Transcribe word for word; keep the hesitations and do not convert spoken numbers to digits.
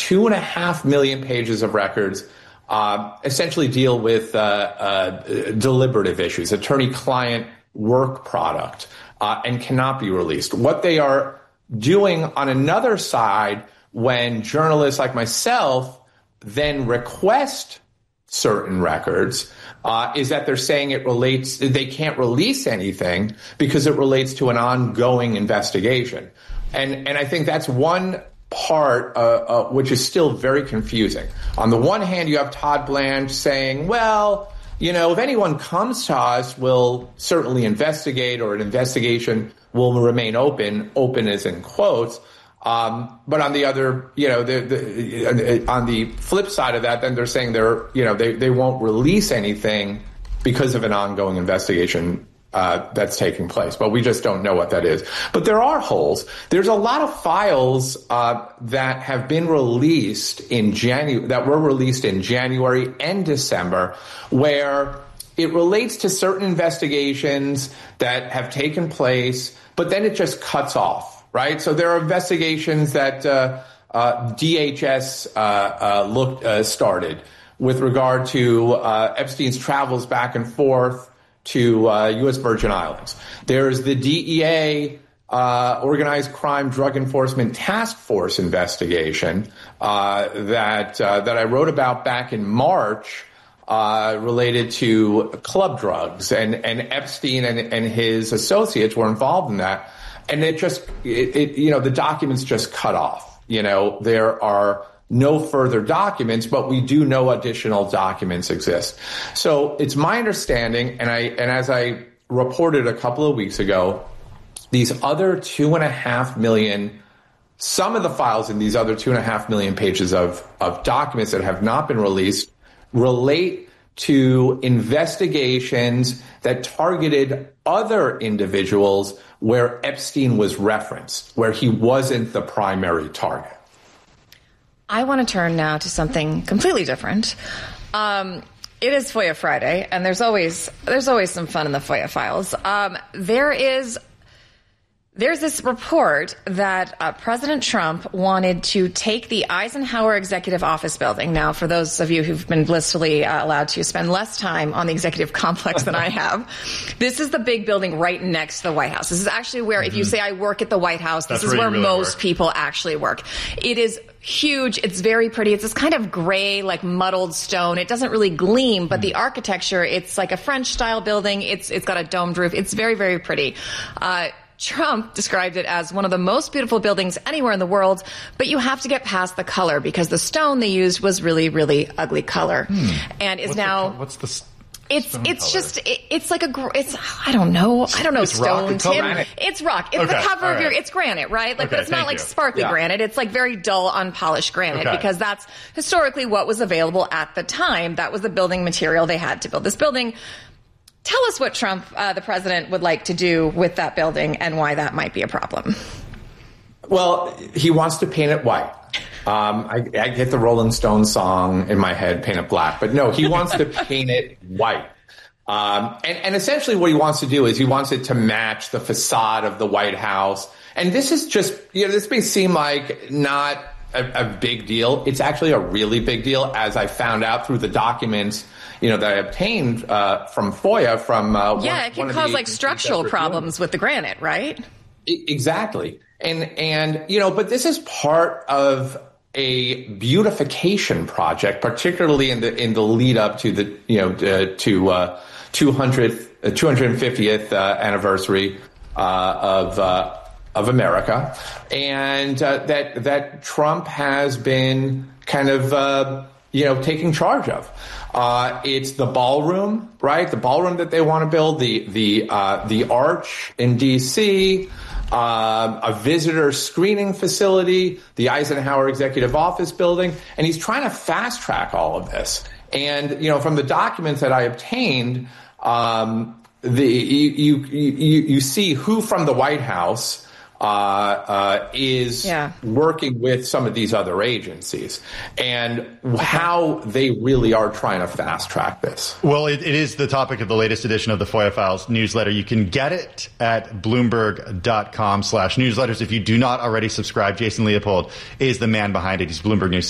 two and a half million pages of records uh, essentially deal with uh, uh, deliberative issues, attorney-client work product, uh, and cannot be released. What they are doing on another side, when journalists like myself then request certain records, uh, is that they're saying it relates, they can't release anything because it relates to an ongoing investigation. And, and I think that's one part uh, uh, which is still very confusing. On the one hand, you have Todd Blanche saying, well, you know, if anyone comes to us, we'll certainly investigate, or an investigation will remain open, open as in quotes. Um, but on the other, you know, the, the, on the flip side of that, then they're saying they're, you know, they, they won't release anything because of an ongoing investigation uh, that's taking place. But we just don't know what that is. But there are holes. There's a lot of files uh, that have been released in January, that were released in January and December, where it relates to certain investigations that have taken place, but then it just cuts off. Right, so there are investigations that uh, uh, D H S uh, uh, looked uh, started with regard to uh, Epstein's travels back and forth to uh, U S Virgin Islands. There's the D E A uh, Organized Crime Drug Enforcement Task Force investigation uh, that uh, that I wrote about back in March. Uh, related to club drugs, and, and Epstein and, and his associates were involved in that. And it just, it, it, you know, the documents just cut off. You know, there are no further documents, but we do know additional documents exist. So it's my understanding, and I, and as I reported a couple of weeks ago, these other two and a half million, some of the files in these other two and a half million pages of, of documents that have not been released relate to investigations that targeted other individuals where Epstein was referenced, where he wasn't the primary target. I want to turn now to something completely different. Um, it is FOIA Friday, and there's always there's always some fun in the FOIA files. Um, there is There's this report that uh, President Trump wanted to take the Eisenhower Executive Office building. Now, for those of you who've been blissfully uh, allowed to spend less time on the executive complex than I have, this is the big building right next to the White House. This is actually where, mm-hmm. if you say I work at the White House, this That's is where really most work. people actually work. It is huge. It's very pretty. It's this kind of gray, like muddled stone. It doesn't really gleam, but mm. the architecture, it's like a French-style building. It's It's got a domed roof. It's very, very pretty. Uh, Trump described it as one of the most beautiful buildings anywhere in the world, but you have to get past the color because the stone they used was really, really ugly color, hmm. and is what's now. The, what's the? St- it's it's color? just it, it's like a it's I don't know I don't know it's stone rock, Tim granite. It's rock. It's okay. the cover All of your. right. It's granite, right? Like, okay, but it's not like you. sparkly yeah. granite. It's like very dull, unpolished granite okay. because that's historically what was available at the time. That was the building material they had to build this building. Tell us what Trump, uh, the president, would like to do with that building and why that might be a problem. Well, he wants to paint it white. Um, I, I get the Rolling Stones song in my head, paint it black. But no, he wants to paint it white. Um, and, and essentially what he wants to do is he wants it to match the facade of the White House. And this is just, you know, this may seem like not a, a big deal. It's actually a really big deal, as I found out through the documents, you know, that I obtained uh, from FOIA from uh, yeah, one, it can one cause like structural problems with the granite, right? Exactly, and and you know, but this is part of a beautification project, particularly in the in the lead up to the you know uh, to uh, two hundredth, uh, two hundred fiftieth uh, anniversary uh, of uh, of America, and uh, that that Trump has been kind of uh, you know taking charge of. Uh, it's the ballroom, right? The ballroom that they want to build, the the uh, the Arch in D C, uh, a visitor screening facility, the Eisenhower Executive Office building, and he's trying to fast track all of this. And you know, from the documents that I obtained, um, the you you you, you see who from the White House uh, uh, is yeah. working with some of these other agencies, and how they really are trying to fast track this. Well, it, it is the topic of the latest edition of the FOIA Files newsletter. You can get it at Bloomberg.com slash newsletters. If you do not already subscribe, Jason Leopold is the man behind it. He's Bloomberg News